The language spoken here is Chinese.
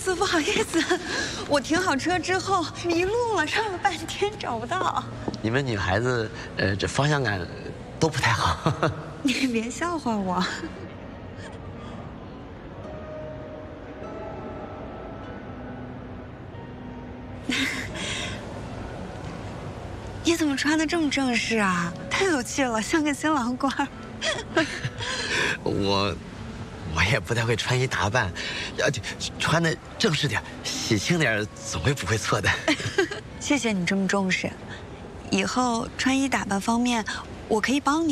不好意思，我停好车之后迷路了，绕了半天找不到。 你们女孩子，这方向感都不太好。 你别笑话我。你怎么穿得这么正式啊？太有气了，像个新郎官。 我也不太会穿衣打扮，要穿的正式点、喜庆点，总会不会错的。 谢谢你这么重视，以后穿衣打扮方面，我可以帮你。